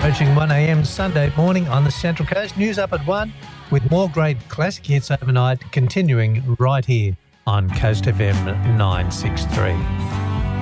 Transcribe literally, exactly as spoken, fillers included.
Approaching one a m Sunday morning on the Central Coast. News up at one with more great classic hits overnight, continuing right here on Coast F M nine sixty-three.